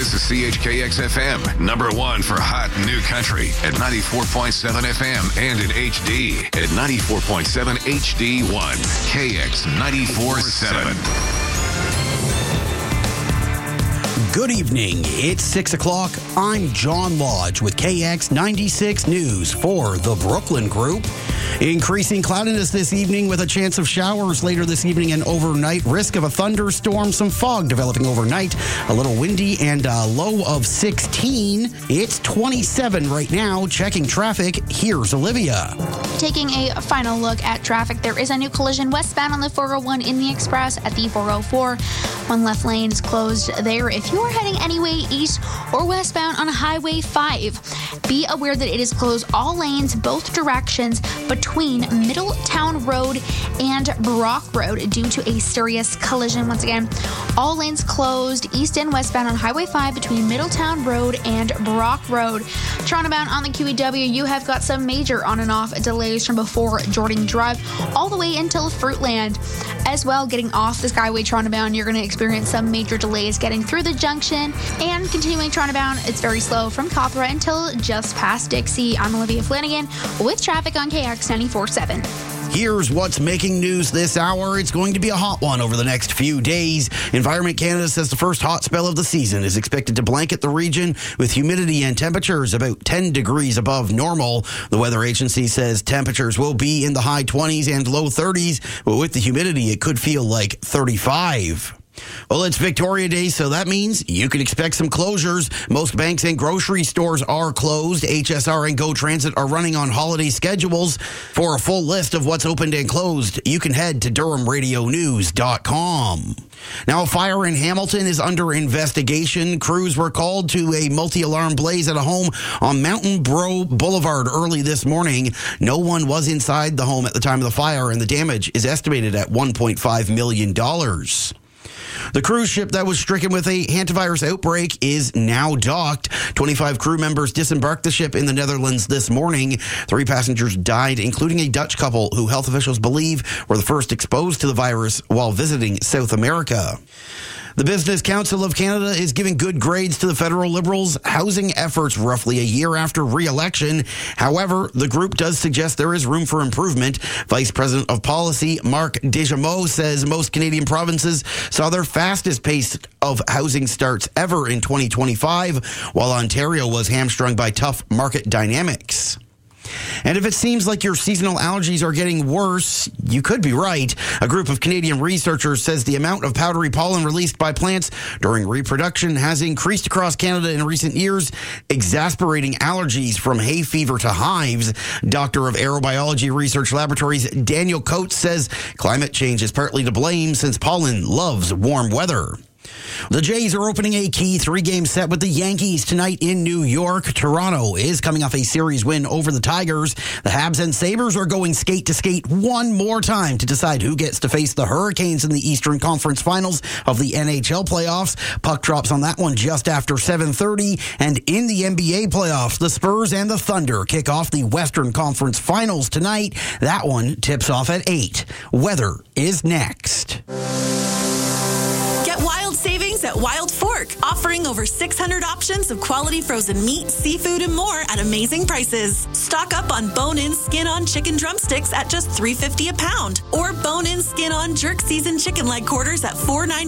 This is CHKX-FM, number one for hot new country at 94.7 FM and in HD at 94.7 HD1. KX 94.7. Good evening. It's 6 o'clock. I'm John Lodge with KX 96 News for the Brooklyn Group. Increasing cloudiness this evening with a chance of showers later this evening and overnight. Risk of a thunderstorm, some fog developing overnight. A little windy and a low of 16. It's 27 right now. Checking traffic, here's Olivia. Taking a final look at traffic, there is a new collision westbound on the 401 in the Express at the 404. One left lane is closed there. If you are heading anyway east or westbound on Highway 5, be aware that it is closed all lanes, both directions, between Middletown Road and Brock Road due to a serious collision. Once again, all lanes closed east and westbound on Highway 5 between Middletown Road and Brock Road. Toronto-bound on the QEW, you have got some major on and off delays from before Jordan Drive all the way until Fruitland. As well, getting off the Skyway Toronto-bound, you're going to experience some major delays getting through the junction, and continuing Toronto-bound, it's very slow from Copra until just past Dixie. I'm Olivia Flanagan with traffic on KX 94.7. Here's what's making news this hour. It's going to be a hot one over the next few days. Environment Canada says the first hot spell of the season is expected to blanket the region with humidity and temperatures about 10 degrees above normal. The weather agency says temperatures will be in the high 20s and low 30s, but with the humidity, it could feel like 35. Well, it's Victoria Day, so that means you can expect some closures. Most banks and grocery stores are closed. HSR and GO Transit are running on holiday schedules. For a full list of what's opened and closed, you can head to DurhamRadioNews.com. Now, a fire in Hamilton is under investigation. Crews were called to a multi-alarm blaze at a home on Mountain Bro Boulevard early this morning. No one was inside the home at the time of the fire, and the damage is estimated at $1.5 million. The cruise ship that was stricken with a hantavirus outbreak is now docked. 25 crew members disembarked the ship in the Netherlands this morning. 3 passengers died, including a Dutch couple who health officials believe were the first exposed to the virus while visiting South America. The Business Council of Canada is giving good grades to the federal Liberals' housing efforts roughly a year after re-election. However, the group does suggest there is room for improvement. Vice President of Policy Marc Dejameaux says most Canadian provinces saw their fastest pace of housing starts ever in 2025, while Ontario was hamstrung by tough market dynamics. And if it seems like your seasonal allergies are getting worse, you could be right. A group of Canadian researchers says the amount of powdery pollen released by plants during reproduction has increased across Canada in recent years, exacerbating allergies from hay fever to hives. Doctor of Aerobiology Research Laboratories Daniel Coates says climate change is partly to blame since pollen loves warm weather. The Jays are opening a key 3-game set with the Yankees tonight in New York. Toronto is coming off a series win over the Tigers. The Habs and Sabres are going skate to skate one more time to decide who gets to face the Hurricanes in the Eastern Conference Finals of the NHL playoffs. Puck drops on that one just after 7:30. And in the NBA playoffs, the Spurs and the Thunder kick off the Western Conference Finals tonight. That one tips off at 8. Weather is next. Get wild savings at Wild Fork, offering over 600 options of quality frozen meat, seafood, and more at amazing prices. Stock up on bone-in, skin-on chicken drumsticks at just $3.50 a pound, or bone-in, skin-on jerk seasoned chicken leg quarters at $4.99